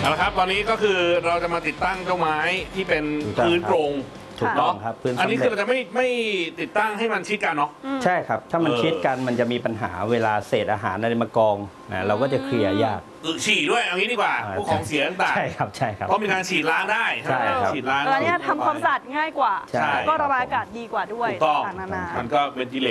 เอาละครับตอนนี้ก็คือเราจะมาติดตั้งเจ้าไม้ที่เป็นพื้นโปร่งถูกต้องครับพื้นอันนี้คือสำเราเร็จจะไม่ติดตั้งให้มันชิดกันเนาะใช่ครับถ้ามันชิดกันมันจะมีปัญหาเวลาเศษอาหารอะไรมากองนะเราก็จะเคลียร์ยากฉี่ด้วยเอางี้ดีกว่าพวกของเสียต่างใช่ครับใช่ครับเพราะมีการฉีดล้างได้ใช่ครับฉีดล้างแล้วเนี่ยทำความสะอาดง่ายกว่าใช่แล้วก็ระบายอากาศดีกว่าด้วยถูกต้องต่างๆนานามันก็เป็นกิเล